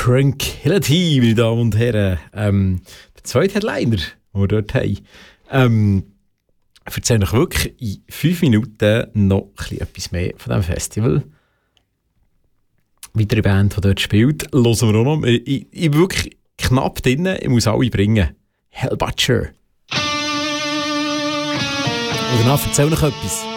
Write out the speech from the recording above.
Tranquility, meine Damen und Herren. Der zweite Headliner, den wir dort haben. Erzähle euch wirklich in 5 Minuten noch etwas mehr von diesem Festival. Weitere Band, die dort spielt, hören wir auch noch. Ich bin wirklich knapp drin, ich muss alle bringen. Hellbutcher. Und danach erzähle ich euch etwas.